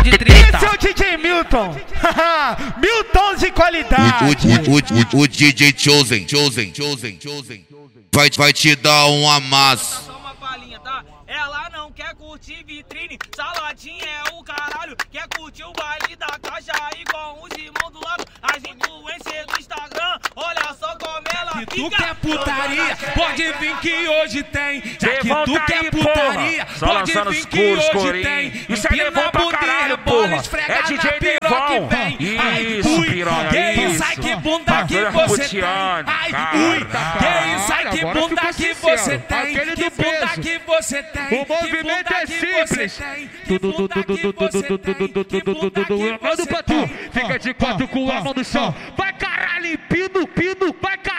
de 30. Esse é o DJ Milton. Milton de qualidade. O DJ Chosen vai te dar um amasso. Só uma palhinha, tá? Ela não quer curtir vitrine, saladinha é o caralho. Quer curtir o baile da caixa aí com os irmãos do lado. As influências do Instagram, olha só como ela fica. Tu quer putaria, pode vir que hoje tem. Já que Levanta tu quer aí, putaria, porra. Só pode lançando vir os que curos, hoje corinho. tem. Isso é Devon pra caralho, porra. É DJ Devon. Isso, piranha, Que isso. sai que bunda que Bagulho você tem. puteando, Ai, cara. ui, que sai que Agora bunda ficou que sincero. você tem. Aquele Que do bunda peso. que você tem. O movimento é simples. Manda pra tu. Fica de quatro com a mão no chão. Vai caralho, pido, vai caralho.